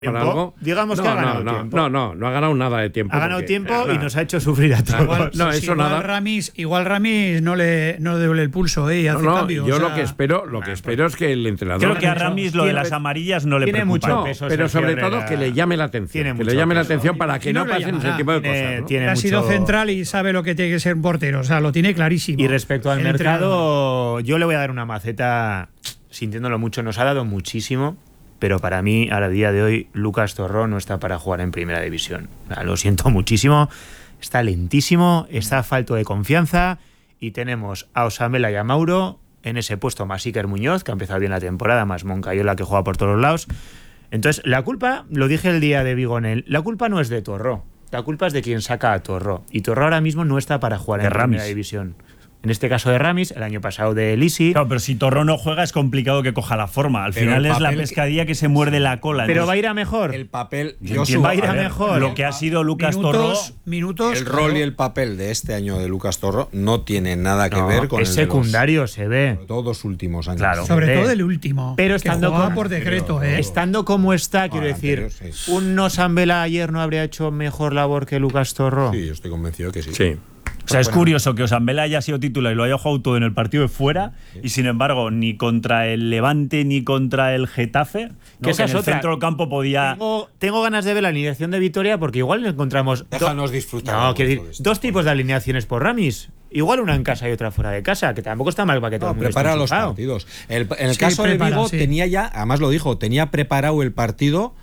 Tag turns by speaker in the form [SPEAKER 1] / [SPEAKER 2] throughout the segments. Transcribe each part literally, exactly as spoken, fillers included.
[SPEAKER 1] para algo.
[SPEAKER 2] Digamos
[SPEAKER 1] no,
[SPEAKER 2] que ha ganado
[SPEAKER 1] no,
[SPEAKER 2] tiempo.
[SPEAKER 1] No, no, no ha ganado nada de tiempo.
[SPEAKER 2] Ha ganado
[SPEAKER 1] porque,
[SPEAKER 2] tiempo
[SPEAKER 1] eh,
[SPEAKER 2] y nos ha hecho sufrir a todos.
[SPEAKER 1] Igual, no,
[SPEAKER 3] Pues
[SPEAKER 1] eso
[SPEAKER 3] igual
[SPEAKER 1] nada.
[SPEAKER 3] Ramis, igual Ramis no le, no le duele el pulso, ¿eh? Y hace
[SPEAKER 1] No, no,
[SPEAKER 3] cambio.
[SPEAKER 1] yo
[SPEAKER 3] o sea,
[SPEAKER 1] lo que espero, lo que espero es que el entrenador.
[SPEAKER 4] Creo que a Ramis lo de las amarillas no le
[SPEAKER 2] tiene
[SPEAKER 4] preocupa.
[SPEAKER 2] mucho
[SPEAKER 1] No,
[SPEAKER 2] peso,
[SPEAKER 1] pero
[SPEAKER 2] Sergio
[SPEAKER 1] sobre todo
[SPEAKER 2] Herrera.
[SPEAKER 1] que le llame la atención.
[SPEAKER 2] Tiene
[SPEAKER 1] Que
[SPEAKER 2] mucho
[SPEAKER 1] le llame la
[SPEAKER 2] peso.
[SPEAKER 1] atención para que
[SPEAKER 3] Y
[SPEAKER 1] no
[SPEAKER 3] no le
[SPEAKER 1] pasen ese
[SPEAKER 3] llamará.
[SPEAKER 1] tipo de
[SPEAKER 2] Tiene-
[SPEAKER 1] cosas. ¿no?
[SPEAKER 2] tiene
[SPEAKER 3] ha sido
[SPEAKER 2] mucho-
[SPEAKER 3] central y sabe lo que tiene que ser un portero. O sea, lo tiene clarísimo.
[SPEAKER 2] Y respecto al
[SPEAKER 3] El
[SPEAKER 2] mercado, yo le voy a dar una maceta, sintiéndolo mucho, nos ha dado muchísimo, pero para mí, a día de hoy, Lucas Torró no está para jugar en Primera División. O sea, lo siento muchísimo, está lentísimo, está falto de confianza, y tenemos a Osamela y a Mauro en ese puesto, más Iker Muñoz, que ha empezado bien la temporada, más Moncayola, que juega por todos los lados. Entonces, la culpa, lo dije el día de Vigonel, la culpa no es de Torró, la culpa es de quien saca a Torró. Y Torró ahora mismo no está para jugar
[SPEAKER 4] De
[SPEAKER 2] en
[SPEAKER 4] Ramis.
[SPEAKER 2] Primera División. En este caso de Ramis, el año pasado de Lisi.
[SPEAKER 4] Claro, pero si Torró no juega es complicado que coja la forma. Al
[SPEAKER 5] Pero
[SPEAKER 4] final
[SPEAKER 5] el
[SPEAKER 4] es la
[SPEAKER 5] papel
[SPEAKER 4] pescadilla que se muerde la cola.
[SPEAKER 2] Pero
[SPEAKER 4] Entonces,
[SPEAKER 2] va a ir a mejor.
[SPEAKER 5] El papel,
[SPEAKER 4] yo
[SPEAKER 5] yo
[SPEAKER 4] entiendo,
[SPEAKER 2] va a ir a
[SPEAKER 4] ver,
[SPEAKER 2] mejor.
[SPEAKER 4] Lo que ha sido Lucas
[SPEAKER 3] minutos,
[SPEAKER 4] Torró.
[SPEAKER 3] minutos.
[SPEAKER 5] el rol
[SPEAKER 3] claro.
[SPEAKER 5] y el papel de este año de Lucas Torró no tiene nada que
[SPEAKER 2] No,
[SPEAKER 5] ver con
[SPEAKER 2] es
[SPEAKER 5] el de los-
[SPEAKER 2] secundario, se ve.
[SPEAKER 5] sobre todo los últimos años.
[SPEAKER 4] Claro.
[SPEAKER 3] Sobre
[SPEAKER 2] Hombre.
[SPEAKER 3] todo el último.
[SPEAKER 2] Pero
[SPEAKER 3] que
[SPEAKER 2] estando
[SPEAKER 3] jugaba
[SPEAKER 2] con-
[SPEAKER 3] por decreto,
[SPEAKER 5] Pero-
[SPEAKER 3] ¿eh?
[SPEAKER 2] Estando como está, quiero
[SPEAKER 5] Ah,
[SPEAKER 2] decir,
[SPEAKER 5] anterior, sí.
[SPEAKER 2] ¿un Nosambela ayer no habría hecho mejor labor que Lucas Torró?
[SPEAKER 5] Sí, yo estoy convencido que sí.
[SPEAKER 1] Sí.
[SPEAKER 4] O sea, es curioso que Osambela haya sido titular y lo haya jugado todo en el partido de fuera, y sin embargo, ni contra el Levante ni contra el Getafe, ¿no?
[SPEAKER 2] Que esa
[SPEAKER 4] que en
[SPEAKER 2] es
[SPEAKER 4] el
[SPEAKER 2] otra.
[SPEAKER 4] centro del campo podía.
[SPEAKER 2] Tengo, tengo ganas de ver la alineación de Vitoria, porque igual encontramos do-
[SPEAKER 5] Déjanos disfrutar.
[SPEAKER 2] no,
[SPEAKER 5] un
[SPEAKER 2] quiero
[SPEAKER 5] poco
[SPEAKER 2] decir,
[SPEAKER 5] de esto.
[SPEAKER 2] dos tipos de alineaciones por Ramis. Igual una en casa y otra fuera de casa, que tampoco está mal para que todo
[SPEAKER 5] No,
[SPEAKER 2] el mundo
[SPEAKER 5] prepara
[SPEAKER 2] esté
[SPEAKER 5] los
[SPEAKER 2] enchufado.
[SPEAKER 5] partidos. El- en el
[SPEAKER 3] Sí,
[SPEAKER 5] caso
[SPEAKER 3] prepara,
[SPEAKER 5] de Vigo
[SPEAKER 3] sí.
[SPEAKER 5] tenía ya, además lo dijo, tenía preparado el partido,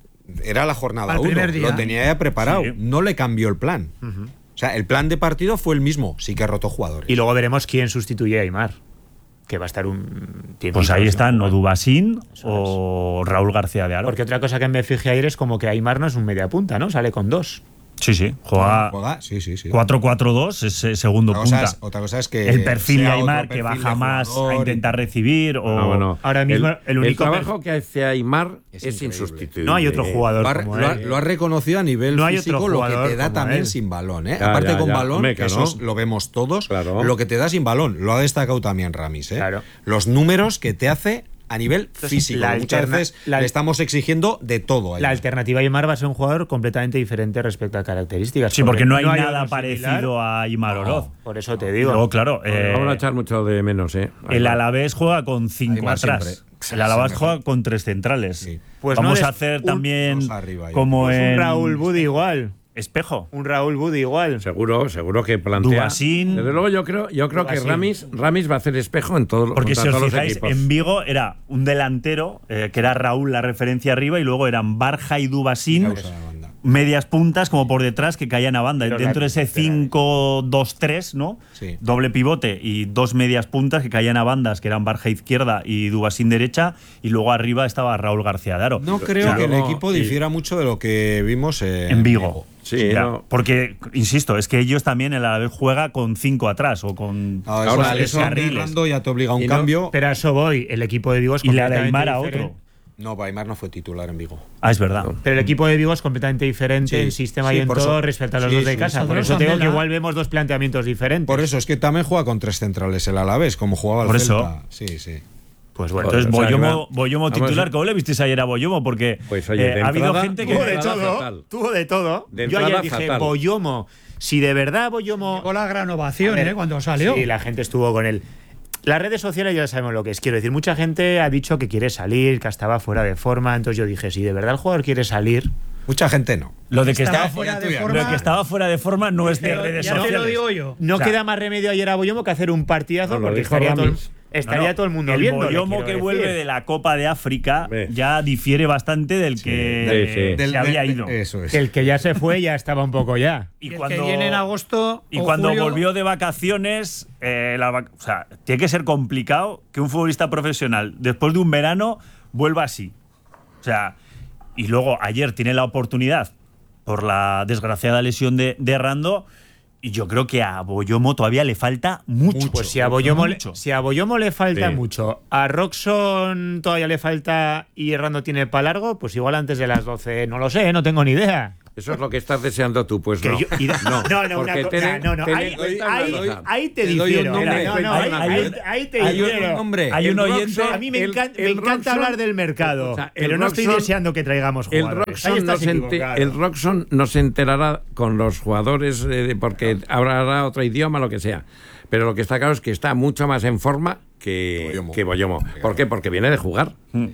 [SPEAKER 5] era la jornada
[SPEAKER 3] Al
[SPEAKER 5] uno,
[SPEAKER 3] primer día.
[SPEAKER 5] lo tenía ya preparado,
[SPEAKER 4] Sí.
[SPEAKER 5] no le cambió el plan. O sea, el plan de partido fue el mismo, sí que rotó jugadores.
[SPEAKER 2] Y luego veremos quién sustituye a Aimar, que va a estar un tiempo.
[SPEAKER 4] Pues ahí
[SPEAKER 2] sin
[SPEAKER 4] están
[SPEAKER 2] jugar.
[SPEAKER 4] o Dubasín o Raúl García de Aro.
[SPEAKER 2] Porque otra cosa que me fijé ayer es como que Aimar no es un media punta, ¿no? Sale con dos.
[SPEAKER 4] Sí, sí, juega
[SPEAKER 5] Juega, sí, sí, sí.
[SPEAKER 4] cuatro cuatro dos, ese segundo
[SPEAKER 5] Otra cosa,
[SPEAKER 4] punta.
[SPEAKER 5] es, otra cosa es que
[SPEAKER 4] El perfil de
[SPEAKER 5] sea
[SPEAKER 4] Aimar,
[SPEAKER 5] otro
[SPEAKER 4] que
[SPEAKER 5] perfil
[SPEAKER 4] baja
[SPEAKER 5] de
[SPEAKER 4] más a
[SPEAKER 5] jugador.
[SPEAKER 4] intentar recibir. O...
[SPEAKER 1] No, bueno,
[SPEAKER 2] Ahora mismo el,
[SPEAKER 1] el,
[SPEAKER 2] único
[SPEAKER 1] trabajo que hace Aimar
[SPEAKER 5] Es
[SPEAKER 1] es,
[SPEAKER 5] increíble.
[SPEAKER 1] insustituible.
[SPEAKER 2] No hay otro jugador
[SPEAKER 5] Lo ha,
[SPEAKER 2] como
[SPEAKER 5] lo ha-
[SPEAKER 2] él.
[SPEAKER 5] lo ha reconocido a nivel
[SPEAKER 2] No hay otro
[SPEAKER 5] físico, lo que
[SPEAKER 2] jugador
[SPEAKER 5] te da
[SPEAKER 2] como
[SPEAKER 5] también
[SPEAKER 2] él.
[SPEAKER 5] sin balón, ¿eh?
[SPEAKER 1] Ya,
[SPEAKER 5] Aparte
[SPEAKER 1] ya,
[SPEAKER 5] con
[SPEAKER 1] ya.
[SPEAKER 5] balón,
[SPEAKER 1] Hombre,
[SPEAKER 5] que
[SPEAKER 1] claro.
[SPEAKER 5] eso es- lo vemos todos,
[SPEAKER 1] Claro.
[SPEAKER 5] lo que te da sin balón, lo ha destacado también Ramis, ¿eh?
[SPEAKER 2] Claro.
[SPEAKER 5] Los números que te hace a nivel físico.
[SPEAKER 2] la
[SPEAKER 5] Muchas
[SPEAKER 2] alterna-
[SPEAKER 5] veces
[SPEAKER 2] la-
[SPEAKER 5] le estamos exigiendo de todo. a
[SPEAKER 2] La
[SPEAKER 5] ellos.
[SPEAKER 2] alternativa a Aimar va a ser un jugador completamente diferente respecto a características.
[SPEAKER 4] Sí, porque no hay
[SPEAKER 2] otro
[SPEAKER 4] nada
[SPEAKER 2] similar.
[SPEAKER 4] parecido a Aimar Oroz.
[SPEAKER 2] Por eso te
[SPEAKER 4] Y
[SPEAKER 2] digo.
[SPEAKER 4] luego, claro, eh,
[SPEAKER 1] Vamos a echar mucho de menos, ¿eh?
[SPEAKER 4] el Alavés juega con cinco
[SPEAKER 5] Aimar
[SPEAKER 4] atrás.
[SPEAKER 5] siempre.
[SPEAKER 4] El Alavés
[SPEAKER 5] Sí,
[SPEAKER 4] juega
[SPEAKER 5] mejor.
[SPEAKER 4] con tres centrales.
[SPEAKER 5] Sí.
[SPEAKER 2] Pues
[SPEAKER 4] Vamos
[SPEAKER 2] no
[SPEAKER 4] a
[SPEAKER 2] des-
[SPEAKER 4] hacer
[SPEAKER 2] un-
[SPEAKER 4] también
[SPEAKER 5] dos arriba, yo.
[SPEAKER 4] como
[SPEAKER 2] Pues
[SPEAKER 4] en
[SPEAKER 2] un Raúl Budi igual.
[SPEAKER 4] Espejo.
[SPEAKER 2] Un Raúl Budi igual.
[SPEAKER 1] Seguro, seguro que plantea.
[SPEAKER 4] Dubasín.
[SPEAKER 1] Desde luego yo creo, yo creo que
[SPEAKER 2] Dubasín.
[SPEAKER 1] Ramis, Ramis va a hacer espejo en todos,
[SPEAKER 4] Porque
[SPEAKER 1] contra
[SPEAKER 4] si os
[SPEAKER 1] todos los
[SPEAKER 4] fijáis,
[SPEAKER 1] equipos.
[SPEAKER 4] en Vigo era un delantero, eh, que era Raúl la referencia arriba, y luego eran Barja y Dubasín,
[SPEAKER 5] Causa la banda.
[SPEAKER 4] medias puntas como por detrás que caían a banda.
[SPEAKER 2] Pero
[SPEAKER 4] Dentro
[SPEAKER 2] la-
[SPEAKER 4] de ese cinco dos tres, ¿no?
[SPEAKER 5] Sí.
[SPEAKER 4] Doble pivote y dos medias puntas que caían a bandas, que eran Barja izquierda y Dubasín derecha, y luego arriba estaba Raúl García de Aro.
[SPEAKER 5] No creo
[SPEAKER 4] O sea,
[SPEAKER 5] que el
[SPEAKER 1] luego-
[SPEAKER 5] equipo
[SPEAKER 1] y-
[SPEAKER 5] difiera mucho de lo que vimos eh,
[SPEAKER 4] en Vigo.
[SPEAKER 1] Sí,
[SPEAKER 4] Ya,
[SPEAKER 1] no.
[SPEAKER 4] Porque, insisto, es que ellos también el Alavés juega con cinco atrás o con
[SPEAKER 5] No, eso,
[SPEAKER 1] Ahora,
[SPEAKER 5] eso
[SPEAKER 4] tres carriles.
[SPEAKER 5] Hernando ya te obliga a un
[SPEAKER 1] Y no-
[SPEAKER 5] cambio.
[SPEAKER 2] Pero a eso voy. El equipo de Vigo es
[SPEAKER 4] y la de
[SPEAKER 2] completamente
[SPEAKER 4] Aimar a
[SPEAKER 2] diferente.
[SPEAKER 4] otro.
[SPEAKER 5] No, Aimar no fue titular en Vigo.
[SPEAKER 4] Ah, es verdad.
[SPEAKER 2] Pero el equipo de Vigo es completamente diferente
[SPEAKER 5] Sí,
[SPEAKER 2] en sistema
[SPEAKER 5] sí,
[SPEAKER 2] y en
[SPEAKER 5] por
[SPEAKER 2] todo
[SPEAKER 5] eso-
[SPEAKER 2] respecto a los
[SPEAKER 5] sí,
[SPEAKER 2] dos de
[SPEAKER 5] sí,
[SPEAKER 2] casa.
[SPEAKER 3] sí.
[SPEAKER 2] Por eso te digo que
[SPEAKER 3] Sandela.
[SPEAKER 2] igual vemos dos planteamientos diferentes.
[SPEAKER 5] Por eso es que también juega con tres centrales el Alavés, como jugaba el
[SPEAKER 4] Por eso.
[SPEAKER 5] Celta. Sí, sí.
[SPEAKER 2] Pues bueno.
[SPEAKER 4] Entonces,
[SPEAKER 1] o sea,
[SPEAKER 4] Boyomo,
[SPEAKER 1] claro.
[SPEAKER 4] Boyomo
[SPEAKER 1] Vamos,
[SPEAKER 4] titular.
[SPEAKER 1] eh.
[SPEAKER 4] ¿Cómo le visteis ayer a Boyomo? Porque
[SPEAKER 1] Pues, oye,
[SPEAKER 4] eh,
[SPEAKER 1] de
[SPEAKER 4] ha habido
[SPEAKER 1] entrada-
[SPEAKER 4] gente
[SPEAKER 2] tuvo
[SPEAKER 4] que.
[SPEAKER 2] de
[SPEAKER 1] entrada
[SPEAKER 2] todo.
[SPEAKER 1] fatal.
[SPEAKER 2] Tuvo de todo.
[SPEAKER 1] De
[SPEAKER 2] Yo ayer
[SPEAKER 1] entrada
[SPEAKER 2] dije,
[SPEAKER 1] fatal.
[SPEAKER 2] Boyomo, si de verdad Boyomo.
[SPEAKER 3] Con la gran ovación,
[SPEAKER 2] A ver,
[SPEAKER 3] ¿eh? Cuando salió.
[SPEAKER 2] Sí, la gente estuvo con él. Las redes sociales ya sabemos lo que es. Quiero decir, mucha gente ha dicho que quiere salir, que estaba fuera de forma. Entonces yo dije, si de verdad el jugador quiere salir.
[SPEAKER 5] Mucha gente no.
[SPEAKER 4] Lo de que
[SPEAKER 3] Estaba
[SPEAKER 4] estaba
[SPEAKER 3] fuera de
[SPEAKER 5] ya,
[SPEAKER 3] forma.
[SPEAKER 4] Lo de que estaba fuera de forma no es de
[SPEAKER 3] Pero
[SPEAKER 4] redes
[SPEAKER 3] ya te
[SPEAKER 4] sociales.
[SPEAKER 3] lo digo yo.
[SPEAKER 2] No
[SPEAKER 4] O sea,
[SPEAKER 2] queda más remedio ayer a Boyomo que hacer un partidazo
[SPEAKER 1] No, lo
[SPEAKER 2] porque
[SPEAKER 1] dijo
[SPEAKER 2] estaría, todo el,
[SPEAKER 1] Ramis.
[SPEAKER 2] estaría
[SPEAKER 4] No, no,
[SPEAKER 2] todo el mundo
[SPEAKER 4] el
[SPEAKER 2] viendo.
[SPEAKER 4] Boyomo que vuelve de la Copa de África
[SPEAKER 1] Hombre.
[SPEAKER 4] ya difiere bastante del que
[SPEAKER 1] Sí, sí.
[SPEAKER 4] se
[SPEAKER 5] Del-
[SPEAKER 4] había
[SPEAKER 5] de-
[SPEAKER 4] ido.
[SPEAKER 5] Eso es.
[SPEAKER 2] Que el que ya se fue ya estaba un poco ya.
[SPEAKER 4] Y
[SPEAKER 3] Y el
[SPEAKER 4] cuando
[SPEAKER 3] que viene en agosto
[SPEAKER 4] y
[SPEAKER 3] o
[SPEAKER 4] cuando
[SPEAKER 3] julio,
[SPEAKER 4] volvió de vacaciones, eh, la vac- o sea, tiene que ser complicado que un futbolista profesional después de un verano vuelva así. O sea, y luego ayer tiene la oportunidad por la desgraciada lesión de, de Rando, y yo creo que a Boyomo todavía le falta mucho.
[SPEAKER 2] Pues si a Boyomo, le,
[SPEAKER 4] mucho.
[SPEAKER 2] si a Boyomo le falta
[SPEAKER 1] Sí.
[SPEAKER 2] mucho, a Roxon todavía le falta y Errando tiene para largo, pues igual antes de las doce, no lo sé, no tengo ni idea.
[SPEAKER 1] Eso es lo que estás deseando tú, pues
[SPEAKER 2] Que
[SPEAKER 1] no.
[SPEAKER 2] yo- y- no, no, no, una
[SPEAKER 1] porque
[SPEAKER 2] co-
[SPEAKER 1] ten-
[SPEAKER 2] no, no,
[SPEAKER 1] ten en
[SPEAKER 2] ahí,
[SPEAKER 1] cuenta una
[SPEAKER 2] ahí,
[SPEAKER 1] cosa.
[SPEAKER 2] ahí te
[SPEAKER 5] Te doy un
[SPEAKER 2] difiero.
[SPEAKER 5] nombre.
[SPEAKER 2] mira, no, no,
[SPEAKER 4] Hay-
[SPEAKER 2] ahí,
[SPEAKER 4] hay-
[SPEAKER 2] ahí- ahí te
[SPEAKER 5] Hay
[SPEAKER 2] difiero.
[SPEAKER 5] un nombre.
[SPEAKER 4] Hay un
[SPEAKER 1] El
[SPEAKER 4] oyente.
[SPEAKER 1] Roxon-
[SPEAKER 2] A mí me,
[SPEAKER 1] el-
[SPEAKER 2] encanta, me
[SPEAKER 1] el
[SPEAKER 2] encanta
[SPEAKER 1] Roxon-
[SPEAKER 2] hablar del mercado,
[SPEAKER 1] o sea, el
[SPEAKER 2] pero no estoy
[SPEAKER 1] Roxon-
[SPEAKER 2] deseando que traigamos
[SPEAKER 1] El
[SPEAKER 2] jugadores. Ahí
[SPEAKER 1] Roxon,
[SPEAKER 2] estás
[SPEAKER 1] no se ente-
[SPEAKER 2] equivocado.
[SPEAKER 1] el Roxon no se enterará con los jugadores eh, porque hablará otro idioma, lo que sea. Pero lo que está claro es que está mucho más en forma que
[SPEAKER 5] Boyomo.
[SPEAKER 1] que Boyomo. ¿Por qué? Porque viene de jugar.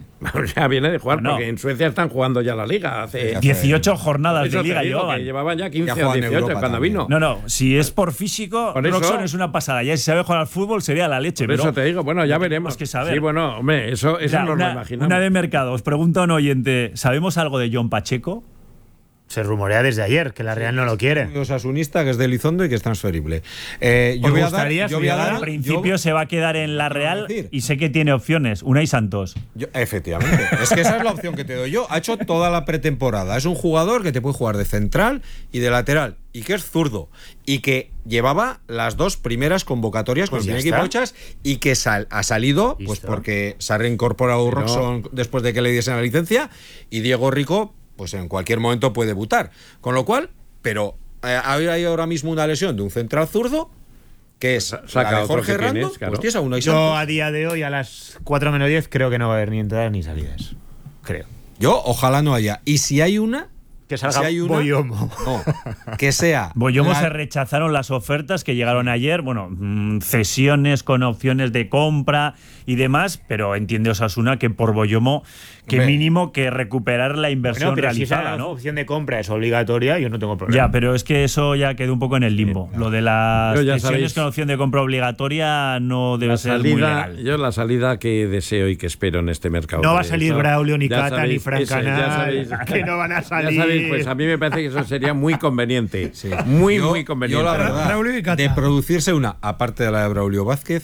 [SPEAKER 1] O sea, viene de jugar
[SPEAKER 4] Bueno.
[SPEAKER 1] porque en Suecia están jugando ya la liga. Hace
[SPEAKER 4] dieciocho jornadas
[SPEAKER 1] Eso
[SPEAKER 4] de
[SPEAKER 1] te
[SPEAKER 4] liga
[SPEAKER 1] digo,
[SPEAKER 4] llevaban.
[SPEAKER 1] que llevaban ya quince
[SPEAKER 5] Ya
[SPEAKER 1] o
[SPEAKER 5] juegan en
[SPEAKER 1] dieciocho
[SPEAKER 5] Europa
[SPEAKER 1] cuando
[SPEAKER 5] también.
[SPEAKER 1] vino.
[SPEAKER 4] No, no, si es por físico,
[SPEAKER 1] Por eso-
[SPEAKER 4] Roxon es una pasada. Ya si sabe jugar al fútbol sería la leche.
[SPEAKER 1] Por
[SPEAKER 4] pero
[SPEAKER 1] eso te digo, bueno, ya
[SPEAKER 4] lo
[SPEAKER 1] veremos.
[SPEAKER 4] tenemos que saber.
[SPEAKER 1] Sí, bueno, hombre, eso, eso
[SPEAKER 4] Mira,
[SPEAKER 1] nos
[SPEAKER 4] una,
[SPEAKER 1] lo imaginamos.
[SPEAKER 4] una de mercado. Os pregunta un oyente, ¿sabemos algo de John Pacheco?
[SPEAKER 2] Se rumorea desde ayer que la Real no lo quiere.
[SPEAKER 5] Un osasunista que es de Elizondo y que es transferible. Eh,
[SPEAKER 2] ¿Os
[SPEAKER 5] yo voy a dar,
[SPEAKER 2] gustaría
[SPEAKER 5] yo
[SPEAKER 2] su
[SPEAKER 5] voy a
[SPEAKER 2] llegada?
[SPEAKER 5] dar-
[SPEAKER 4] En principio
[SPEAKER 5] yo-
[SPEAKER 4] se va a quedar en la Real
[SPEAKER 5] decir.
[SPEAKER 4] y sé que tiene opciones. Unai Santos.
[SPEAKER 5] yo- efectivamente. Es que esa es la opción que te doy yo. Ha hecho toda la pretemporada. Es un jugador que te puede jugar de central y de lateral. Y que es zurdo. Y que llevaba las dos primeras convocatorias
[SPEAKER 2] Pues
[SPEAKER 5] con
[SPEAKER 2] ya
[SPEAKER 5] el equipo
[SPEAKER 2] está.
[SPEAKER 5] hechas y que sal- ha salido pues
[SPEAKER 2] Listo.
[SPEAKER 5] porque se ha reincorporado
[SPEAKER 1] Pero-
[SPEAKER 5] Roxon después de que le diesen la licencia y Diego Rico pues en cualquier momento puede debutar. Con lo cual, pero eh, hay ahora mismo una lesión de un central zurdo que es
[SPEAKER 1] Pues saca
[SPEAKER 5] la de
[SPEAKER 1] otro
[SPEAKER 5] Jorge
[SPEAKER 1] que tienes,
[SPEAKER 5] Rando,
[SPEAKER 1] claro.
[SPEAKER 5] pues tienes a Unai
[SPEAKER 2] Yo
[SPEAKER 5] Santos.
[SPEAKER 2] a día de hoy, a las cuatro menos diez, creo que no va a haber ni entradas ni salidas. Creo.
[SPEAKER 5] Yo ojalá no haya. Y si hay una,
[SPEAKER 2] Que salga
[SPEAKER 5] si hay una,
[SPEAKER 2] Boyomo.
[SPEAKER 5] no, que sea
[SPEAKER 4] Boyomo
[SPEAKER 5] la-
[SPEAKER 4] se rechazaron las ofertas que llegaron ayer, bueno, mm, cesiones con opciones de compra y demás, pero entiende Osasuna que por Boyomo, que
[SPEAKER 5] Hombre.
[SPEAKER 4] mínimo que recuperar la inversión
[SPEAKER 2] Bueno, pero si
[SPEAKER 4] realizada,
[SPEAKER 2] esa
[SPEAKER 4] ¿no?
[SPEAKER 2] opción de compra es obligatoria, yo no tengo problema.
[SPEAKER 4] Ya, pero es que eso ya quedó un poco en el limbo. Lo de las
[SPEAKER 1] Yo ya
[SPEAKER 4] cesiones
[SPEAKER 1] sabéis-
[SPEAKER 4] con opción de compra obligatoria no debe
[SPEAKER 1] La
[SPEAKER 4] ser muy
[SPEAKER 1] salida,
[SPEAKER 4] legal.
[SPEAKER 1] yo la salida que deseo y que espero en este mercado.
[SPEAKER 2] No va a
[SPEAKER 1] de
[SPEAKER 2] salir
[SPEAKER 1] esto,
[SPEAKER 2] Braulio, ni
[SPEAKER 1] ya
[SPEAKER 2] Cata,
[SPEAKER 1] sabéis,
[SPEAKER 2] ni Fran
[SPEAKER 1] ese, ya
[SPEAKER 2] Canal,
[SPEAKER 1] sabéis.
[SPEAKER 2] que no van a
[SPEAKER 1] Ya
[SPEAKER 2] salir.
[SPEAKER 1] sabéis, pues a mí me parece que eso sería muy conveniente. Muy,
[SPEAKER 5] Yo-
[SPEAKER 1] muy conveniente.
[SPEAKER 5] Yo, la verdad,
[SPEAKER 3] Braulio y Cata.
[SPEAKER 5] de producirse una, aparte de la de Braulio Vázquez,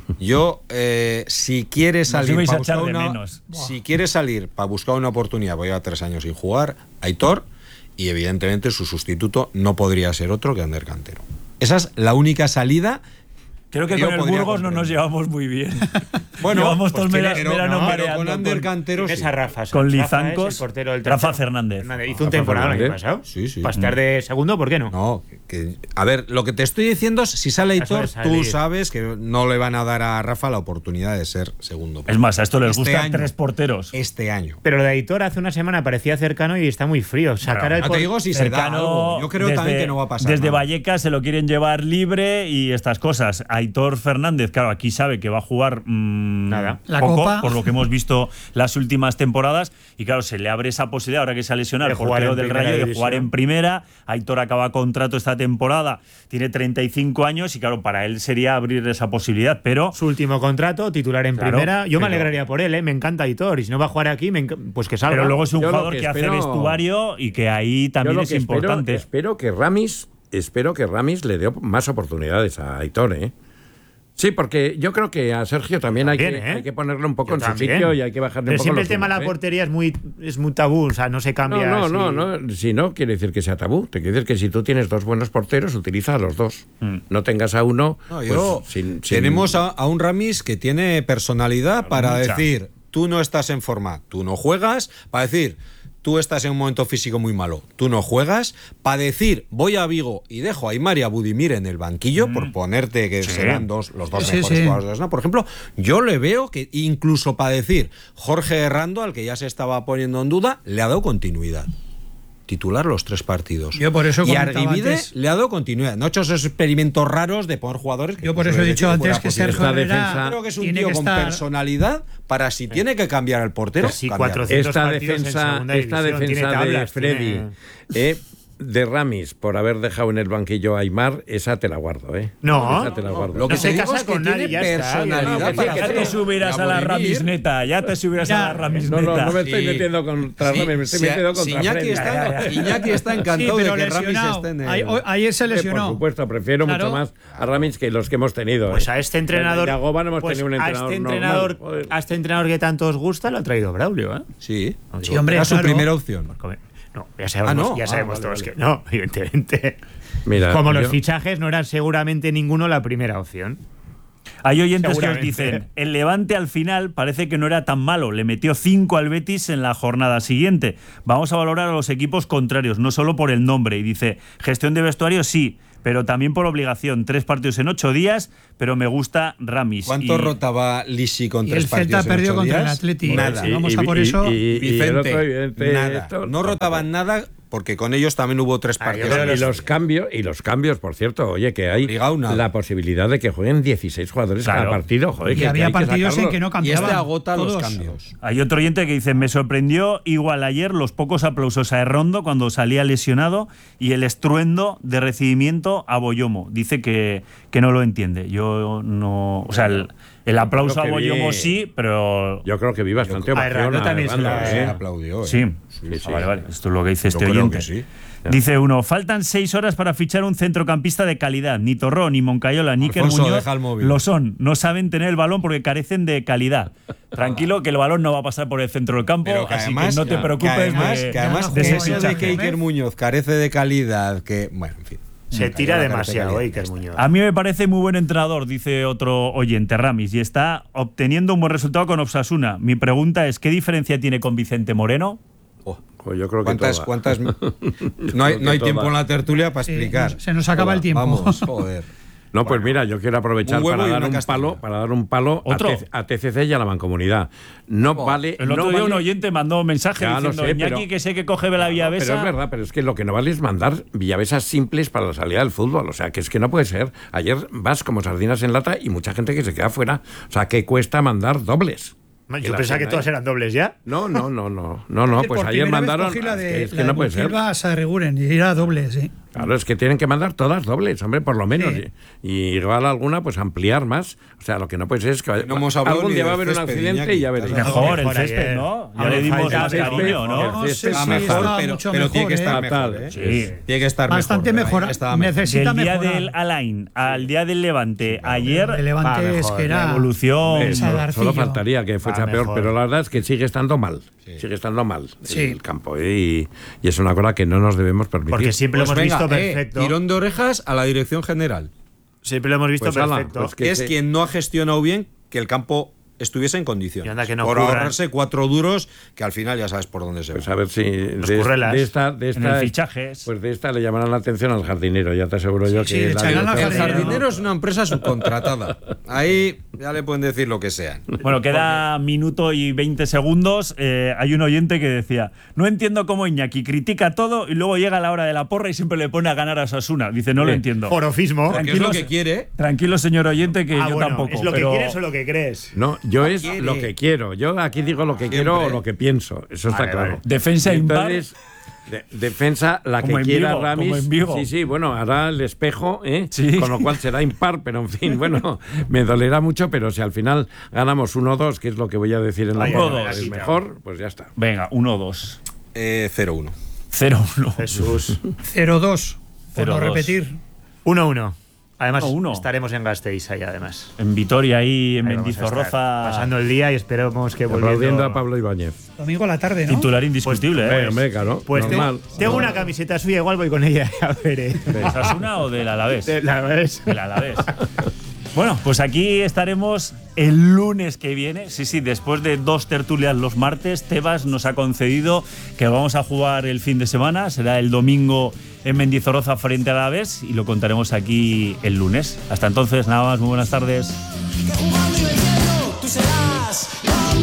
[SPEAKER 5] yo, eh, si quiere salir
[SPEAKER 4] ibais a
[SPEAKER 5] para buscar
[SPEAKER 4] echar de
[SPEAKER 5] una,
[SPEAKER 4] menos.
[SPEAKER 5] si quiere salir para buscar una oportunidad, voy a tres años sin jugar, Aitor, y evidentemente su sustituto no podría ser otro que Ander Cantero. Esa es la única salida.
[SPEAKER 4] Creo que
[SPEAKER 5] yo
[SPEAKER 4] con el
[SPEAKER 5] podría
[SPEAKER 4] Burgos no
[SPEAKER 5] comprender.
[SPEAKER 4] nos llevamos muy bien.
[SPEAKER 5] Bueno,
[SPEAKER 4] llevamos
[SPEAKER 5] pues
[SPEAKER 4] todos
[SPEAKER 5] tiene-
[SPEAKER 4] vera-
[SPEAKER 5] pero-
[SPEAKER 4] verano
[SPEAKER 5] no, pero
[SPEAKER 4] mareando
[SPEAKER 5] con Ander
[SPEAKER 4] con-
[SPEAKER 5] Cantero
[SPEAKER 2] Tienes
[SPEAKER 5] sí.
[SPEAKER 2] a Rafa.
[SPEAKER 4] Con
[SPEAKER 2] Rafa
[SPEAKER 4] Lizancos,
[SPEAKER 2] es el portero del
[SPEAKER 4] Rafa
[SPEAKER 2] tercero.
[SPEAKER 4] Fernández.
[SPEAKER 2] Hizo un
[SPEAKER 1] Rafa
[SPEAKER 2] temporada el año
[SPEAKER 1] Fernández.
[SPEAKER 2] pasado.
[SPEAKER 5] Sí, sí.
[SPEAKER 2] Para estar de segundo, ¿por qué no?
[SPEAKER 5] No, que, a ver, lo que te estoy diciendo es, si sale
[SPEAKER 2] Eso de
[SPEAKER 5] Aitor, tú
[SPEAKER 2] salir.
[SPEAKER 5] sabes que no le van a dar a Rafa la oportunidad de ser segundo.
[SPEAKER 4] Es más, a esto les
[SPEAKER 5] Este
[SPEAKER 4] gustan
[SPEAKER 5] año.
[SPEAKER 4] tres porteros.
[SPEAKER 5] Este año.
[SPEAKER 2] Pero lo de Aitor hace una semana parecía cercano y está muy frío. Sacar al
[SPEAKER 5] No te
[SPEAKER 2] por-
[SPEAKER 5] digo si se da
[SPEAKER 4] Cercano,
[SPEAKER 5] algo. Yo creo
[SPEAKER 4] desde,
[SPEAKER 5] también que no va a pasar
[SPEAKER 4] Desde
[SPEAKER 5] nada.
[SPEAKER 4] Vallecas se lo quieren llevar libre y estas cosas. Aitor Fernández, claro, aquí sabe que va a jugar mm,
[SPEAKER 2] Nada.
[SPEAKER 3] La
[SPEAKER 4] poco,
[SPEAKER 3] Copa.
[SPEAKER 4] por lo que hemos visto las últimas temporadas. Y claro, se le abre esa posibilidad ahora que se ha lesionado
[SPEAKER 2] De
[SPEAKER 4] el
[SPEAKER 2] jugar
[SPEAKER 4] portero
[SPEAKER 2] en
[SPEAKER 4] del
[SPEAKER 2] primera
[SPEAKER 4] Rayo de
[SPEAKER 2] división.
[SPEAKER 4] jugar en primera. Aitor acaba contrato esta temporada, tiene treinta y cinco años y claro, para él sería abrir esa posibilidad, pero
[SPEAKER 2] Su último contrato, titular en
[SPEAKER 4] Claro,
[SPEAKER 2] primera. Yo me
[SPEAKER 4] pero-
[SPEAKER 2] alegraría por él, ¿eh? Me encanta Aitor. Y si no va a jugar aquí, me enc- pues que salga.
[SPEAKER 4] pero luego es un
[SPEAKER 1] Yo lo
[SPEAKER 4] jugador
[SPEAKER 1] que
[SPEAKER 4] que, hace
[SPEAKER 1] espero-
[SPEAKER 4] vestuario y que ahí
[SPEAKER 1] Yo
[SPEAKER 4] también
[SPEAKER 1] lo
[SPEAKER 4] es
[SPEAKER 1] que espero-
[SPEAKER 4] importante.
[SPEAKER 1] Espero, que Ramis, espero que Ramis le dé más oportunidades a Aitor, ¿eh? Sí, porque yo creo que a Sergio también, hay,
[SPEAKER 2] También,
[SPEAKER 1] que,
[SPEAKER 2] ¿eh?
[SPEAKER 1] hay que ponerlo un poco
[SPEAKER 2] Yo
[SPEAKER 1] en su
[SPEAKER 2] también.
[SPEAKER 1] sitio y hay que bajarle
[SPEAKER 2] Pero
[SPEAKER 1] un poco
[SPEAKER 2] siempre
[SPEAKER 1] los
[SPEAKER 2] el tema de la
[SPEAKER 1] humos, ¿eh?
[SPEAKER 2] portería es muy, es muy tabú, o sea, no se cambia.
[SPEAKER 1] No, no,
[SPEAKER 2] así.
[SPEAKER 1] no, no. Si no quiere decir que sea tabú. Te quiere decir que si tú tienes dos buenos porteros, utiliza a los dos. No tengas a uno.
[SPEAKER 5] No,
[SPEAKER 1] pues,
[SPEAKER 5] yo-
[SPEAKER 1] sin- sin-
[SPEAKER 5] tenemos a, a un Ramis que tiene personalidad para
[SPEAKER 4] mucha.
[SPEAKER 5] decir, tú no estás en forma, tú no juegas, para decir, tú estás en un momento físico muy malo, tú no juegas, para decir, voy a Vigo y dejo a Aimar y a Budimir en el banquillo, por ponerte que serán dos, los dos
[SPEAKER 3] Sí,
[SPEAKER 5] mejores
[SPEAKER 3] sí.
[SPEAKER 5] jugadores de Osasuna. Por ejemplo, yo le veo que incluso para decir, Jorge Herrando, al que ya se estaba poniendo en duda, le ha dado continuidad. Titular los tres partidos.
[SPEAKER 3] Yo por eso
[SPEAKER 5] y
[SPEAKER 3] comentaba
[SPEAKER 5] Arguimide
[SPEAKER 3] antes-
[SPEAKER 5] le ha dado continuidad. No ha hecho esos experimentos raros de poner jugadores que
[SPEAKER 3] Yo por
[SPEAKER 5] pues,
[SPEAKER 3] eso he
[SPEAKER 5] les
[SPEAKER 3] dicho
[SPEAKER 5] tiene
[SPEAKER 3] antes
[SPEAKER 5] buena
[SPEAKER 3] que
[SPEAKER 5] posibilidad.
[SPEAKER 3] Sergio
[SPEAKER 1] Esta
[SPEAKER 3] Herrera
[SPEAKER 1] defensa-
[SPEAKER 5] Creo que es un
[SPEAKER 3] tiene
[SPEAKER 5] tío
[SPEAKER 3] que
[SPEAKER 5] con
[SPEAKER 3] estar.
[SPEAKER 5] personalidad para si tiene que cambiar el portero.
[SPEAKER 2] Pero sí,
[SPEAKER 5] cambiarlo.
[SPEAKER 2] cuatrocientos
[SPEAKER 1] Esta
[SPEAKER 2] partidos en
[SPEAKER 1] defensa,
[SPEAKER 2] segunda
[SPEAKER 1] esta
[SPEAKER 2] división,
[SPEAKER 1] defensa
[SPEAKER 2] tiene
[SPEAKER 1] de
[SPEAKER 2] tablas,
[SPEAKER 1] Freddy,
[SPEAKER 2] tiene-
[SPEAKER 1] eh, de Ramis, por haber dejado en el banquillo a Aimar, esa te la guardo, ¿eh?
[SPEAKER 2] No,
[SPEAKER 1] esa te la guardo.
[SPEAKER 5] Lo que
[SPEAKER 2] No
[SPEAKER 5] te
[SPEAKER 2] se
[SPEAKER 5] digo
[SPEAKER 2] casa
[SPEAKER 5] es que
[SPEAKER 2] con
[SPEAKER 5] tiene
[SPEAKER 2] nadie, ya está,
[SPEAKER 5] personalidad
[SPEAKER 2] ya está.
[SPEAKER 5] para
[SPEAKER 4] Ya te
[SPEAKER 5] hacerlo.
[SPEAKER 4] subirás
[SPEAKER 5] Y
[SPEAKER 4] a la
[SPEAKER 5] Budimir,
[SPEAKER 4] Ramisneta, ya te subirás a
[SPEAKER 3] Ya.
[SPEAKER 4] la
[SPEAKER 1] No,
[SPEAKER 4] Ramisneta.
[SPEAKER 1] no, no me estoy
[SPEAKER 5] Sí.
[SPEAKER 1] metiendo contra
[SPEAKER 5] Sí,
[SPEAKER 1] Ramis, me estoy
[SPEAKER 5] si-
[SPEAKER 1] metiendo
[SPEAKER 5] si
[SPEAKER 1] contra
[SPEAKER 5] Iñaki
[SPEAKER 1] Freddy.
[SPEAKER 5] está, Iñaki está
[SPEAKER 3] Sí,
[SPEAKER 5] encantado
[SPEAKER 3] pero
[SPEAKER 5] de que Ramis
[SPEAKER 3] lesionado.
[SPEAKER 5] esté en el...
[SPEAKER 3] Ay- hoy- Ayer se
[SPEAKER 1] Hombre,
[SPEAKER 3] lesionó.
[SPEAKER 1] Por supuesto, prefiero
[SPEAKER 3] Claro.
[SPEAKER 1] mucho más a Ramis que los que hemos tenido.
[SPEAKER 2] Pues
[SPEAKER 1] ¿eh?
[SPEAKER 2] a este entrenador.
[SPEAKER 1] En Yagoba no hemos
[SPEAKER 2] pues
[SPEAKER 1] tenido un
[SPEAKER 2] a
[SPEAKER 1] entrenador.
[SPEAKER 2] este
[SPEAKER 1] normal.
[SPEAKER 2] entrenador,
[SPEAKER 1] Joder.
[SPEAKER 2] a este entrenador que tanto os gusta lo ha traído Braulio, ¿eh?
[SPEAKER 5] Sí,
[SPEAKER 3] Sí, hombre,
[SPEAKER 5] era su
[SPEAKER 3] claro.
[SPEAKER 5] primera opción.
[SPEAKER 2] No, ya sabemos,
[SPEAKER 5] Ah, no.
[SPEAKER 2] ya
[SPEAKER 5] Ah,
[SPEAKER 2] sabemos
[SPEAKER 5] vale,
[SPEAKER 2] todos
[SPEAKER 5] vale.
[SPEAKER 2] que no, evidentemente.
[SPEAKER 1] Mira,
[SPEAKER 2] Como los
[SPEAKER 1] yo-
[SPEAKER 2] fichajes no eran seguramente ninguno la primera opción.
[SPEAKER 4] Hay oyentes que os
[SPEAKER 2] Seguramente.
[SPEAKER 4] dicen, el Levante al final parece que no era tan malo, le metió cinco al Betis en la jornada siguiente. Vamos a valorar a los equipos contrarios, no solo por el nombre. Y dice, gestión de vestuario sí, pero también por obligación. Tres partidos en ocho días, pero me gusta Ramis.
[SPEAKER 5] ¿Cuánto
[SPEAKER 4] Y-
[SPEAKER 5] rotaba Lisi con
[SPEAKER 3] Y
[SPEAKER 5] tres
[SPEAKER 3] el Celta
[SPEAKER 5] partidos en
[SPEAKER 3] perdió
[SPEAKER 5] ocho
[SPEAKER 3] contra el
[SPEAKER 5] días?
[SPEAKER 3] Atleti.
[SPEAKER 5] Nada.
[SPEAKER 3] Sí, vamos a por eso.
[SPEAKER 1] y- y el
[SPEAKER 5] Vicente,
[SPEAKER 1] otro, evidente,
[SPEAKER 5] nada.
[SPEAKER 1] esto,
[SPEAKER 5] No rotaban nada porque con ellos también hubo tres
[SPEAKER 2] Ah, yo
[SPEAKER 5] partidos.
[SPEAKER 2] creo que
[SPEAKER 1] Y los cambios, y los cambios, por cierto, oye, que hay
[SPEAKER 5] Obligado nada.
[SPEAKER 1] la posibilidad de que jueguen dieciséis jugadores
[SPEAKER 4] Claro.
[SPEAKER 1] cada partido. Joder,
[SPEAKER 3] Y
[SPEAKER 1] que- que
[SPEAKER 3] había
[SPEAKER 1] hay que
[SPEAKER 3] partidos en
[SPEAKER 1] sacarlos.
[SPEAKER 3] que no
[SPEAKER 5] Y
[SPEAKER 3] cambiaban.
[SPEAKER 5] este agota los
[SPEAKER 3] todos.
[SPEAKER 5] cambios.
[SPEAKER 4] Hay otro oyente que dice, me sorprendió igual ayer los pocos aplausos a Errondo cuando salía lesionado y el estruendo de recibimiento a Boyomo. Dice que, que no lo entiende. Yo no... O sea, el, el aplauso a
[SPEAKER 1] Creo que vi-
[SPEAKER 4] Boyomo sí, pero...
[SPEAKER 1] Yo creo que vi bastante
[SPEAKER 2] A
[SPEAKER 1] ovación
[SPEAKER 2] Errando
[SPEAKER 1] a
[SPEAKER 2] también se
[SPEAKER 1] Errando,
[SPEAKER 2] la-
[SPEAKER 5] Se
[SPEAKER 1] ¿eh?
[SPEAKER 5] le aplaudió. ¿eh?
[SPEAKER 4] Sí.
[SPEAKER 1] Sí,
[SPEAKER 4] Ah,
[SPEAKER 1] sí.
[SPEAKER 4] vale, vale. Esto es lo que dice este
[SPEAKER 5] Yo creo
[SPEAKER 4] oyente.
[SPEAKER 5] que sí.
[SPEAKER 4] Dice uno, faltan seis horas para fichar un centrocampista de calidad. Ni Torró, ni Moncayola, ni Iker
[SPEAKER 5] Alfonso,
[SPEAKER 4] Muñoz
[SPEAKER 5] deja el móvil.
[SPEAKER 4] lo son. No saben tener el balón porque carecen de calidad. Tranquilo, que el balón no va a pasar por el centro del campo,
[SPEAKER 5] Pero que
[SPEAKER 4] así
[SPEAKER 5] además,
[SPEAKER 4] que no te
[SPEAKER 5] que
[SPEAKER 4] preocupes
[SPEAKER 5] además,
[SPEAKER 4] de,
[SPEAKER 5] que además
[SPEAKER 3] Ya no
[SPEAKER 4] de ese
[SPEAKER 3] juego,
[SPEAKER 5] eso
[SPEAKER 3] ya
[SPEAKER 5] de
[SPEAKER 3] no
[SPEAKER 5] que
[SPEAKER 3] juego.
[SPEAKER 5] Iker Muñoz carece de calidad, que bueno, en fin.
[SPEAKER 2] Se tira
[SPEAKER 5] Moncayola
[SPEAKER 2] demasiado,
[SPEAKER 5] carece de
[SPEAKER 2] eh, Iker
[SPEAKER 5] calidad.
[SPEAKER 2] Muñoz.
[SPEAKER 4] A mí me parece muy buen entrenador, dice otro oyente, Ramis, y está obteniendo un buen resultado con Osasuna. Mi pregunta es, ¿qué diferencia tiene con Vicente Moreno?
[SPEAKER 5] Oh,
[SPEAKER 1] Pues yo creo que
[SPEAKER 5] ¿Cuántas,
[SPEAKER 1] toda.
[SPEAKER 5] cuántas? No hay,
[SPEAKER 1] Creo
[SPEAKER 5] no hay
[SPEAKER 1] que
[SPEAKER 5] tiempo
[SPEAKER 1] toda.
[SPEAKER 5] en la tertulia para
[SPEAKER 3] Sí,
[SPEAKER 5] explicar.
[SPEAKER 3] se nos acaba el tiempo.
[SPEAKER 5] Vamos, joder.
[SPEAKER 1] No, pues mira, yo quiero aprovechar
[SPEAKER 5] Un huevo
[SPEAKER 1] para
[SPEAKER 5] y
[SPEAKER 1] dar
[SPEAKER 5] una
[SPEAKER 1] un
[SPEAKER 5] castaña.
[SPEAKER 1] palo, para dar un palo a,
[SPEAKER 4] ¿Otro?
[SPEAKER 1] T- a T C C y a la mancomunidad. No vale.
[SPEAKER 4] El otro
[SPEAKER 1] no
[SPEAKER 4] día un
[SPEAKER 1] vale-
[SPEAKER 4] oyente mandó un mensaje
[SPEAKER 1] Ya lo
[SPEAKER 4] diciendo,
[SPEAKER 1] sé,
[SPEAKER 4] Iñaki,
[SPEAKER 1] pero-
[SPEAKER 4] que sé que coge la Villavesa.
[SPEAKER 1] Pero es verdad, pero es que lo que no vale es mandar villavesas simples para la salida del fútbol. O sea, que es que no puede ser. Ayer vas como sardinas en lata y mucha gente que se queda fuera. O sea, ¿qué cuesta mandar dobles?
[SPEAKER 2] Yo
[SPEAKER 1] la
[SPEAKER 2] pensaba que
[SPEAKER 1] tiene
[SPEAKER 2] todas
[SPEAKER 1] ahí.
[SPEAKER 2] eran dobles ya.
[SPEAKER 1] No, no, no, no. No, no, pues
[SPEAKER 3] Por
[SPEAKER 1] ayer
[SPEAKER 3] primera vez
[SPEAKER 1] mandaron.
[SPEAKER 3] cogí la de,
[SPEAKER 1] es que
[SPEAKER 3] la
[SPEAKER 1] no
[SPEAKER 3] de
[SPEAKER 1] puede ser.
[SPEAKER 3] Moncilva a Sarreguren y era doble, sí.
[SPEAKER 1] Claro, es que tienen que mandar todas dobles, hombre, por lo menos.
[SPEAKER 3] Sí.
[SPEAKER 1] Y, y igual alguna, pues ampliar más. O sea, lo que no puede ser es que
[SPEAKER 5] No hemos hablado
[SPEAKER 1] algún
[SPEAKER 5] ni
[SPEAKER 1] día va a
[SPEAKER 5] del
[SPEAKER 1] haber un
[SPEAKER 5] césped,
[SPEAKER 1] accidente
[SPEAKER 5] Iñaki.
[SPEAKER 1] y ya veréis.
[SPEAKER 2] Mejor,
[SPEAKER 4] Mejor el
[SPEAKER 2] mejor
[SPEAKER 4] césped,
[SPEAKER 2] ayer.
[SPEAKER 4] ¿no? Ya
[SPEAKER 2] Ahora
[SPEAKER 4] le dimos
[SPEAKER 2] falta
[SPEAKER 4] más
[SPEAKER 2] el
[SPEAKER 4] cariño, ¿no?
[SPEAKER 1] el
[SPEAKER 3] No sé
[SPEAKER 1] césped
[SPEAKER 5] Está
[SPEAKER 3] si
[SPEAKER 5] mejor,
[SPEAKER 3] está
[SPEAKER 5] pero,
[SPEAKER 3] mucho
[SPEAKER 5] pero tiene
[SPEAKER 3] mejor,
[SPEAKER 5] que estar
[SPEAKER 3] ¿eh?
[SPEAKER 5] mejor.
[SPEAKER 1] Fatal.
[SPEAKER 5] ¿eh?
[SPEAKER 4] Sí.
[SPEAKER 5] Tiene que estar
[SPEAKER 3] Bastante
[SPEAKER 5] mejor.
[SPEAKER 3] mejor.
[SPEAKER 5] Ahí estaba mejor.
[SPEAKER 3] Necesita
[SPEAKER 4] Del día
[SPEAKER 3] mejorar.
[SPEAKER 4] del Alain al día del Levante, ayer,
[SPEAKER 3] El Levante
[SPEAKER 2] Va
[SPEAKER 3] es
[SPEAKER 2] mejor,
[SPEAKER 3] que
[SPEAKER 4] la
[SPEAKER 3] era
[SPEAKER 4] evolución.
[SPEAKER 3] el
[SPEAKER 1] Solo,
[SPEAKER 3] salarcillo.
[SPEAKER 1] solo faltaría que fuese
[SPEAKER 2] Va
[SPEAKER 1] peor,
[SPEAKER 2] mejor.
[SPEAKER 1] pero la verdad es que sigue estando mal. Sigue estando mal
[SPEAKER 3] Sí.
[SPEAKER 1] el campo. ¿eh? Y, y es una cosa que no nos debemos permitir.
[SPEAKER 2] Porque siempre
[SPEAKER 5] Pues
[SPEAKER 2] lo hemos
[SPEAKER 5] venga,
[SPEAKER 2] visto
[SPEAKER 5] eh,
[SPEAKER 2] perfecto.
[SPEAKER 5] tirón de orejas a la dirección general.
[SPEAKER 2] Siempre lo hemos visto
[SPEAKER 1] Pues ala,
[SPEAKER 2] perfecto.
[SPEAKER 1] pues que
[SPEAKER 5] es
[SPEAKER 1] se-
[SPEAKER 5] quien no ha gestionado bien que el campo estuviese en condiciones.
[SPEAKER 2] Y anda que no
[SPEAKER 5] por
[SPEAKER 2] ocurran.
[SPEAKER 5] ahorrarse cuatro duros que al final ya sabes por dónde se va.
[SPEAKER 1] Pues a ver si de,
[SPEAKER 2] currelas.
[SPEAKER 1] de esta, de
[SPEAKER 4] En
[SPEAKER 1] esta
[SPEAKER 4] el fichajes.
[SPEAKER 1] pues de esta le llamarán la atención al jardinero, ya te aseguro yo
[SPEAKER 3] Sí,
[SPEAKER 1] que
[SPEAKER 3] sí,
[SPEAKER 1] la
[SPEAKER 3] echarán al
[SPEAKER 1] dirección-
[SPEAKER 5] El
[SPEAKER 3] jardinero.
[SPEAKER 5] jardinero es una empresa subcontratada. Ahí ya le pueden decir lo que sea.
[SPEAKER 4] Bueno, queda minuto y veinte segundos. Eh, hay un oyente que decía, no entiendo cómo Iñaki critica todo y luego llega la hora de la porra y siempre le pone a ganar a Osasuna. Dice, no lo
[SPEAKER 1] Sí.
[SPEAKER 4] entiendo.
[SPEAKER 2] Forofismo.
[SPEAKER 5] Porque es lo que quiere.
[SPEAKER 4] Tranquilo, señor oyente, que
[SPEAKER 2] Ah,
[SPEAKER 4] yo
[SPEAKER 2] bueno,
[SPEAKER 4] tampoco.
[SPEAKER 2] ¿es lo
[SPEAKER 4] pero-
[SPEAKER 2] que quieres o lo que crees?
[SPEAKER 1] No, yo es
[SPEAKER 5] quiere.
[SPEAKER 1] lo que quiero. Yo aquí digo lo que
[SPEAKER 5] Siempre.
[SPEAKER 1] quiero o lo que pienso. Eso está
[SPEAKER 2] Vale,
[SPEAKER 1] claro.
[SPEAKER 2] vale.
[SPEAKER 4] Defensa
[SPEAKER 1] Entonces, de- defensa la
[SPEAKER 4] Como
[SPEAKER 1] que
[SPEAKER 4] en
[SPEAKER 1] quiera
[SPEAKER 4] Vigo,
[SPEAKER 1] Ramis.
[SPEAKER 4] como en Vigo.
[SPEAKER 1] Sí, sí, bueno, hará el espejo, ¿eh?
[SPEAKER 4] Sí.
[SPEAKER 1] Con lo cual será impar, pero en fin, bueno, me dolerá mucho, pero si al final ganamos uno dos, que es lo que voy a decir en la
[SPEAKER 2] Ay,
[SPEAKER 1] porra,
[SPEAKER 4] uno dos.
[SPEAKER 1] es mejor, pues ya está.
[SPEAKER 4] Venga, uno dos.
[SPEAKER 5] Eh, cero uno.
[SPEAKER 4] cero uno.
[SPEAKER 2] Jesús.
[SPEAKER 3] cero dos. Por
[SPEAKER 4] cero
[SPEAKER 3] no
[SPEAKER 4] dos.
[SPEAKER 3] repetir.
[SPEAKER 2] uno uno. Además,
[SPEAKER 4] uno uno.
[SPEAKER 2] estaremos en Gasteiz ahí, además.
[SPEAKER 4] En Vitoria, ahí en
[SPEAKER 2] Ahí vamos a estar
[SPEAKER 4] Mendizorroza.
[SPEAKER 2] pasando el día y esperemos que
[SPEAKER 1] Aplaudiendo
[SPEAKER 2] volviendo...
[SPEAKER 1] a Pablo Ibáñez.
[SPEAKER 3] Domingo a la tarde, ¿no?
[SPEAKER 4] Titular indiscutible,
[SPEAKER 1] Hombre,
[SPEAKER 4] ¿eh?
[SPEAKER 1] hombre, claro,
[SPEAKER 2] Pues te-
[SPEAKER 1] normal.
[SPEAKER 2] tengo una camiseta suya, igual voy con ella. A ver, eh.
[SPEAKER 4] ¿De Osasuna o del Alavés?
[SPEAKER 2] De- La verdad es...
[SPEAKER 4] Del Alavés. Bueno, pues aquí estaremos el lunes que viene. Sí, sí, después de dos tertulias los martes, Tebas nos ha concedido que vamos a jugar el fin de semana. Será el domingo en Mendizorroza frente al Alavés y lo contaremos aquí el lunes. Hasta entonces, nada más, muy buenas tardes.
[SPEAKER 6] Jugando y venciendo, tú serás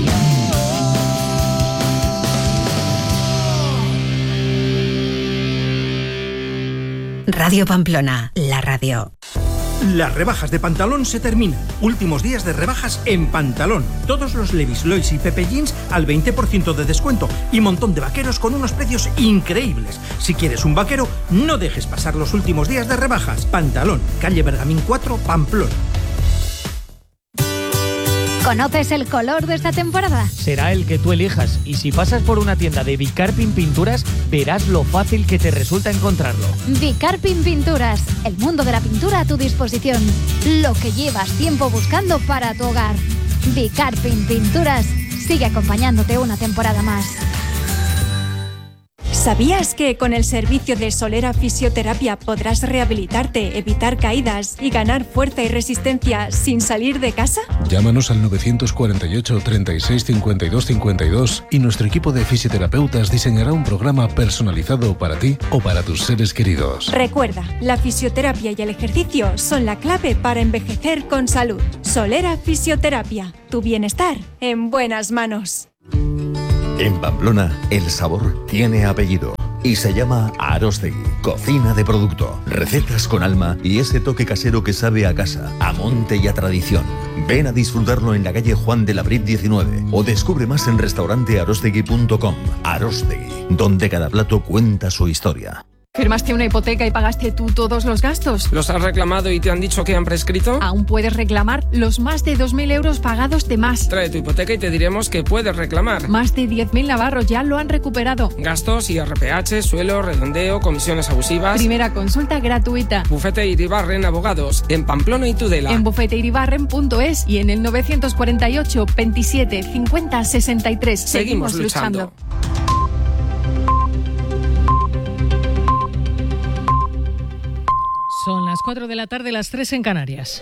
[SPEAKER 7] Radio Pamplona, la radio.
[SPEAKER 8] Las rebajas de Pantalón se terminan. Últimos días de rebajas en Pantalón. Todos los Levi's, Lois y Pepe Jeans al veinte por ciento de descuento y montón de vaqueros con unos precios increíbles. Si quieres un vaquero, no dejes pasar los últimos días de rebajas. Pantalón, calle Bergamín cuatro, Pamplona.
[SPEAKER 9] ¿Conoces el color de esta temporada?
[SPEAKER 10] Será el que tú elijas y si pasas por una tienda de Bicarpin Pinturas verás lo fácil que te resulta encontrarlo.
[SPEAKER 9] Bicarpin Pinturas, el mundo de la pintura a tu disposición. Lo que llevas tiempo buscando para tu hogar. Bicarpin Pinturas sigue acompañándote una temporada más.
[SPEAKER 11] ¿Sabías que con el servicio de Solera Fisioterapia podrás rehabilitarte, evitar caídas y ganar fuerza y resistencia sin salir de casa?
[SPEAKER 12] Llámanos al novecientos cuarenta y ocho, treinta y seis, cincuenta y dos cincuenta y dos y nuestro equipo de fisioterapeutas diseñará un programa personalizado para ti o para tus seres queridos.
[SPEAKER 11] Recuerda, la fisioterapia y el ejercicio son la clave para envejecer con salud. Solera Fisioterapia, tu bienestar en buenas manos.
[SPEAKER 13] En Pamplona, el sabor tiene apellido y se llama Arostegui. Cocina de producto, recetas con alma y ese toque casero que sabe a casa, a monte y a tradición. Ven a disfrutarlo en la calle Juan de la Brit diecinueve o descubre más en restaurante arostegui punto com. Arostegui, donde cada plato cuenta su historia.
[SPEAKER 14] ¿Firmaste una hipoteca y pagaste tú todos los gastos?
[SPEAKER 15] ¿Los has reclamado y te han dicho que han prescrito?
[SPEAKER 14] Aún puedes reclamar los más de dos mil euros pagados de más.
[SPEAKER 15] Trae tu hipoteca y te diremos que puedes reclamar.
[SPEAKER 14] Más de diez mil navarros ya lo han recuperado.
[SPEAKER 15] Gastos, I R P H, suelo, redondeo, comisiones abusivas.
[SPEAKER 14] Primera consulta gratuita.
[SPEAKER 15] Bufete Iribarren Abogados, en Pamplona y Tudela.
[SPEAKER 14] En bufete iribarren punto es y en el novecientos cuarenta y ocho, veintisiete, cincuenta, sesenta y tres.
[SPEAKER 15] Seguimos, Seguimos luchando. luchando.
[SPEAKER 16] Son las cuatro de la tarde, las tres en Canarias.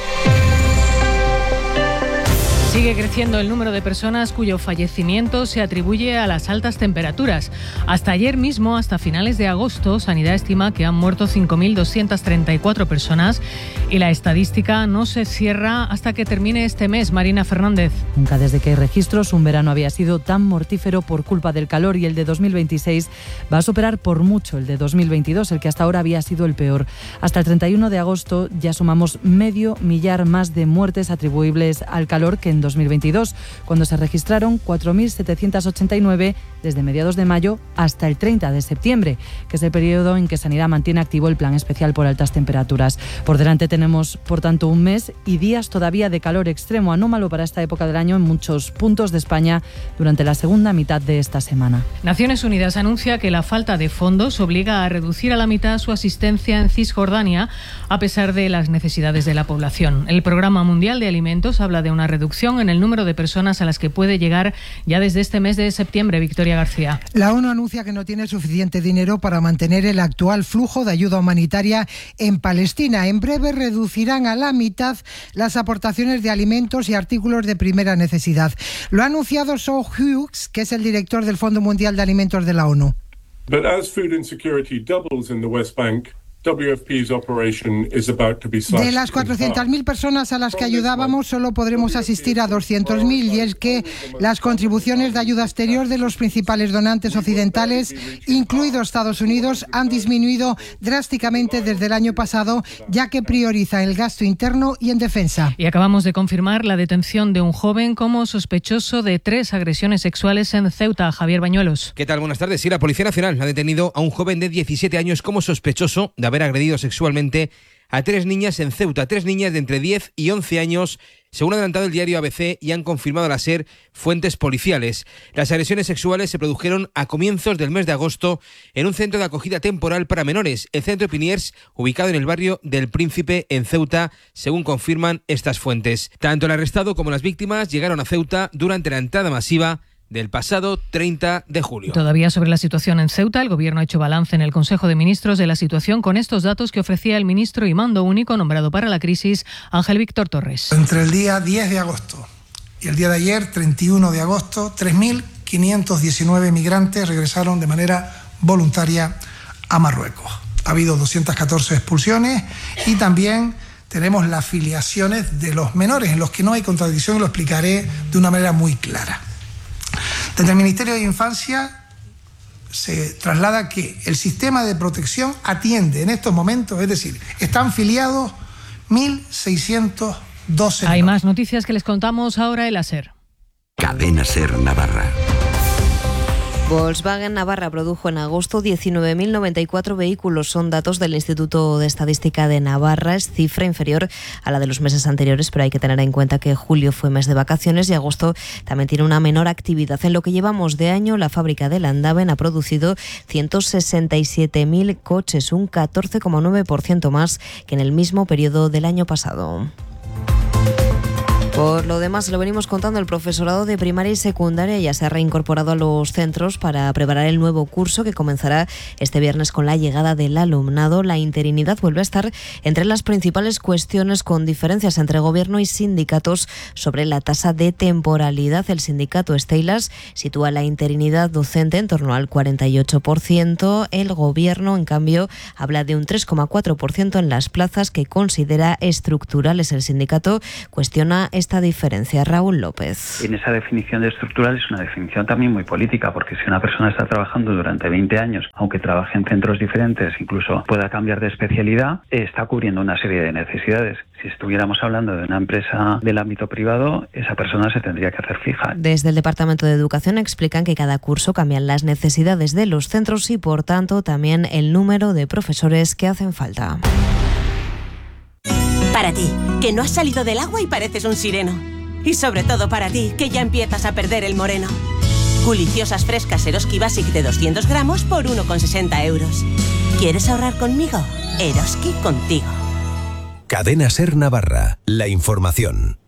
[SPEAKER 16] Sigue creciendo el número de personas cuyo fallecimiento se atribuye a las altas temperaturas. Hasta ayer mismo, hasta finales de agosto, Sanidad estima que han muerto cinco mil doscientas treinta y cuatro personas y la estadística no se cierra hasta que termine este mes. Marina Fernández.
[SPEAKER 17] Nunca desde que hay registros un verano había sido tan mortífero por culpa del calor y el de dos mil veintiséis va a superar por mucho el de dos mil veintidós, el que hasta ahora había sido el peor. Hasta el treinta y uno de agosto ya sumamos medio millar más de muertes atribuibles al calor que en dos mil veintidós, cuando se registraron cuatro mil setecientos ochenta y nueve desde mediados de mayo hasta el treinta de septiembre, que es el periodo en que Sanidad mantiene activo el plan especial por altas temperaturas. Por delante tenemos, por tanto, un mes y días todavía de calor extremo, anómalo para esta época del año en muchos puntos de España durante la segunda mitad de esta semana.
[SPEAKER 16] Naciones Unidas anuncia que la falta de fondos obliga a reducir a la mitad su asistencia en Cisjordania, a pesar de las necesidades de la población. El Programa Mundial de Alimentos habla de una reducción en el número de personas a las que puede llegar ya desde este mes de septiembre. Victoria García.
[SPEAKER 18] La ONU anuncia que no tiene suficiente dinero para mantener el actual flujo de ayuda humanitaria en Palestina. En breve reducirán a la mitad las aportaciones de alimentos y artículos de primera necesidad. Lo ha anunciado Shaw Hughes, que es el director del Fondo Mundial de Alimentos de la ONU.
[SPEAKER 19] But as food insecurity doubles in the West Bank, W F P's operation is about to be slashed.
[SPEAKER 18] De las cuatrocientas mil personas a las que ayudábamos, solo podremos asistir a doscientas mil, y es que las contribuciones de ayuda exterior de los principales donantes occidentales, incluido Estados Unidos, han disminuido drásticamente desde el año pasado, ya que prioriza el gasto interno y en defensa.
[SPEAKER 16] Y acabamos de confirmar la detención de un joven como sospechoso de tres agresiones sexuales en Ceuta. Javier Bañuelos.
[SPEAKER 20] ¿Qué tal? Buenas tardes. Sí, la Policía Nacional ha detenido a un joven de diecisiete años como sospechoso de haber agredido sexualmente a tres niñas en Ceuta, tres niñas de entre diez y once años, según ha adelantado el diario A B C y han confirmado al SER fuentes policiales. Las agresiones sexuales se produjeron a comienzos del mes de agosto en un centro de acogida temporal para menores, el Centro Piniers, ubicado en el barrio del Príncipe en Ceuta, según confirman estas fuentes. Tanto el arrestado como las víctimas llegaron a Ceuta durante la entrada masiva del pasado treinta de julio.
[SPEAKER 16] Todavía sobre la situación en Ceuta, el Gobierno ha hecho balance en el Consejo de Ministros de la situación con estos datos que ofrecía el ministro y mando único nombrado para la crisis, Ángel Víctor Torres.
[SPEAKER 21] Entre el día diez de agosto y el día de ayer, treinta y uno de agosto, tres mil quinientos diecinueve migrantes regresaron de manera voluntaria a Marruecos. Ha habido doscientas catorce expulsiones y también tenemos las filiaciones de los menores, en los que no hay contradicción, y lo explicaré de una manera muy clara. Desde el Ministerio de Infancia se traslada que el sistema de protección atiende en estos momentos, es decir, están filiados mil seiscientos doce.
[SPEAKER 16] Hay más noticias que les contamos ahora en la SER.
[SPEAKER 22] Cadena SER Navarra.
[SPEAKER 23] Volkswagen Navarra produjo en agosto diecinueve mil noventa y cuatro vehículos. Son datos del Instituto de Estadística de Navarra. Es cifra inferior a la de los meses anteriores, pero hay que tener en cuenta que julio fue mes de vacaciones y agosto también tiene una menor actividad. En lo que llevamos de año, la fábrica de Landaven ha producido ciento sesenta y siete mil coches, un catorce coma nueve por ciento más que en el mismo periodo del año pasado. Por lo demás, se lo venimos contando, el profesorado de primaria y secundaria ya se ha reincorporado a los centros para preparar el nuevo curso que comenzará este viernes con la llegada del alumnado. La interinidad vuelve a estar entre las principales cuestiones, con diferencias entre gobierno y sindicatos sobre la tasa de temporalidad. El sindicato Steilas sitúa la interinidad docente en torno al cuarenta y ocho por ciento. El gobierno, en cambio, habla de un tres coma cuatro por ciento en las plazas que considera estructurales. El sindicato cuestiona esta diferencia. Raúl López.
[SPEAKER 1] En esa definición de estructural es una definición también muy política, porque si una persona está trabajando durante veinte años, aunque trabaje en centros diferentes, incluso pueda cambiar de especialidad, está cubriendo una serie de necesidades. Si estuviéramos hablando de una empresa del ámbito privado, esa persona se tendría que hacer fija.
[SPEAKER 23] Desde el Departamento de Educación explican que cada curso cambian las necesidades de los centros y, por tanto, también el número de profesores que hacen falta.
[SPEAKER 3] Para ti, que no has salido del agua y pareces un sireno. Y sobre todo para ti, que ya empiezas a perder el moreno. Guliciosas frescas Eroski Basic de doscientos gramos por uno con sesenta euros. ¿Quieres ahorrar conmigo? Eroski contigo.
[SPEAKER 5] Cadena Ser Navarra. La información.